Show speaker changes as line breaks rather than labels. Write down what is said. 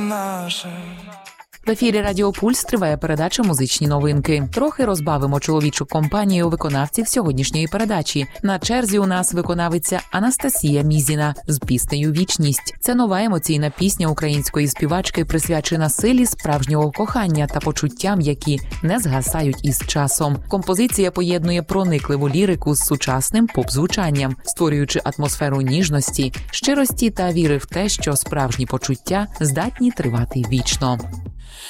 В ефірі Радіо Пульс триває передача «Музичні новинки». Трохи розбавимо чоловічу компанію виконавців сьогоднішньої передачі. На черзі у нас виконавиця Анастасія Мізіна з піснею «Вічність». Це нова емоційна пісня української співачки, присвячена силі справжнього кохання та почуттям, які не згасають із часом. Композиція поєднує проникливу лірику з сучасним поп-звучанням, створюючи атмосферу ніжності, щирості та віри в те, що справжні почуття здатні тривати вічно.